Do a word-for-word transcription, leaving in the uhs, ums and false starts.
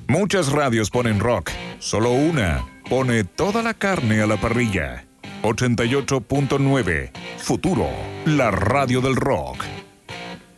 Muchas radios ponen rock, solo una pone toda la carne a la parrilla. ochenta y ocho punto nueve, Futuro, la radio del rock.